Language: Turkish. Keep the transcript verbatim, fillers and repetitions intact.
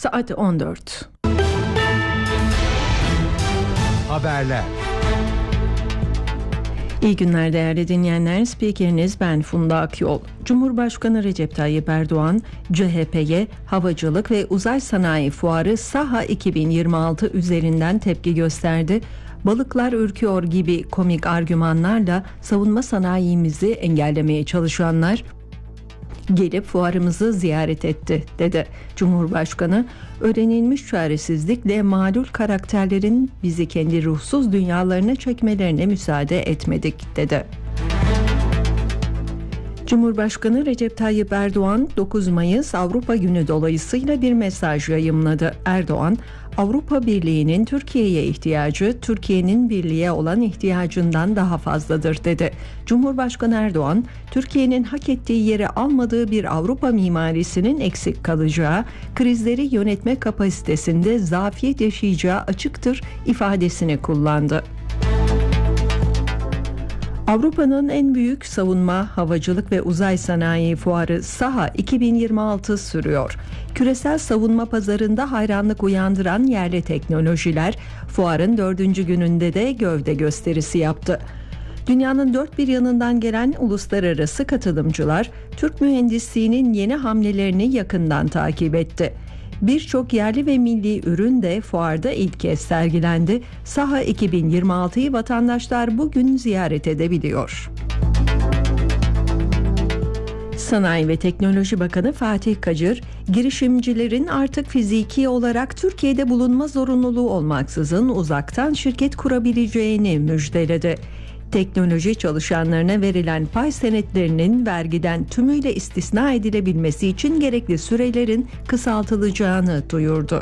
Saat on dört. Haberler. İyi günler değerli dinleyenler. Spikeriniz ben Funda Akyol. Cumhurbaşkanı Recep Tayyip Erdoğan, C H P'ye Havacılık ve Uzay Sanayi Fuarı SAHA iki bin yirmi altı üzerinden tepki gösterdi. Balıklar ürküyor gibi komik argümanlarla savunma sanayimizi engellemeye çalışanlar gelip fuarımızı ziyaret etti, dedi. Cumhurbaşkanı, öğrenilmiş çaresizlikle mağlul karakterlerin bizi kendi ruhsuz dünyalarına çekmelerine müsaade etmedik, dedi. Cumhurbaşkanı Recep Tayyip Erdoğan dokuz Mayıs Avrupa Günü dolayısıyla bir mesaj yayımladı. Erdoğan, Avrupa Birliği'nin Türkiye'ye ihtiyacı Türkiye'nin birliğe olan ihtiyacından daha fazladır, dedi. Cumhurbaşkanı Erdoğan, Türkiye'nin hak ettiği yeri almadığı bir Avrupa mimarisinin eksik kalacağı, krizleri yönetme kapasitesinde zafiyet yaşayacağı açıktır ifadesini kullandı. Avrupa'nın en büyük savunma, havacılık ve uzay sanayi fuarı SAHA iki bin yirmi altı sürüyor. Küresel savunma pazarında hayranlık uyandıran yerli teknolojiler fuarın dördüncü gününde de gövde gösterisi yaptı. Dünyanın dört bir yanından gelen uluslararası katılımcılar Türk mühendisliğinin yeni hamlelerini yakından takip etti. Birçok yerli ve milli ürün de fuarda ilk kez sergilendi. SAHA iki bin yirmi altıyı vatandaşlar bugün ziyaret edebiliyor. Sanayi ve Teknoloji Bakanı Fatih Kacır, girişimcilerin artık fiziki olarak Türkiye'de bulunma zorunluluğu olmaksızın uzaktan şirket kurabileceğini müjdeledi. Teknoloji çalışanlarına verilen pay senetlerinin vergiden tümüyle istisna edilebilmesi için gerekli sürelerin kısaltılacağını duyurdu.